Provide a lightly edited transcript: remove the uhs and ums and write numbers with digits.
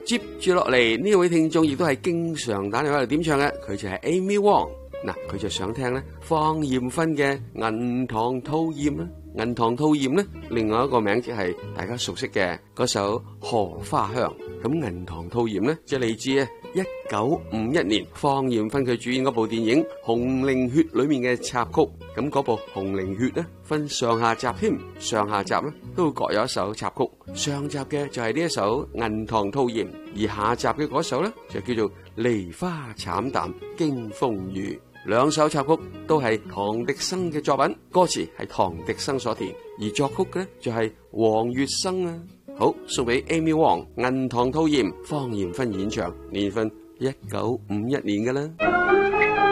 接住落嚟呢位聽眾亦都係經常打電話嚟點唱嘅，佢就係 Amy Wong。嗱，佢就想聽咧芳艷芬嘅《銀塘吐艷》啦。銀塘吐艷咧，另外一個名即係大家熟悉嘅嗰首《荷花香》。咁銀塘吐艷咧，即係嚟自1951年芳艷芬佢主演嗰部電影《紅菱血》裏面嘅插曲。咁嗰部《紅菱血》咧分上下集添，上下集咧都各有一首插曲。上集嘅就係呢一首《銀塘吐艷》，而下集嘅嗰首咧就叫做《梨花慘淡驚風雨》。兩首插曲都係唐滌生嘅作品，歌詞係唐滌生所填，而作曲嘅咧就係黃月生啊。好，送俾 Amy Wong《銀塘吐艷》，芳艷芬演唱，年份1951年㗎啦。